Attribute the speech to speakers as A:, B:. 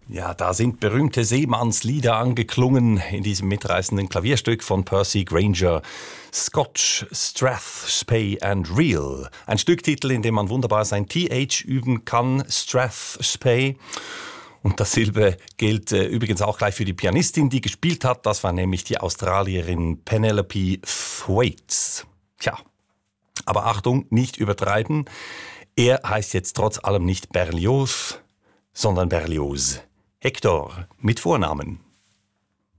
A: Ja, da sind berühmte Seemannslieder angeklungen in diesem mitreißenden Klavierstück von Percy Grainger. Scotch, Strath, Spey and Reel. Ein Stücktitel, in dem man wunderbar sein TH üben kann. Strath, Spey. Und dasselbe gilt übrigens auch gleich für die Pianistin, die gespielt hat. Das war nämlich die Australierin Penelope Thwaites. Tja, aber Achtung, nicht übertreiben. Er heißt jetzt trotz allem nicht Berlioz, sondern Berlioz. Hector mit Vornamen.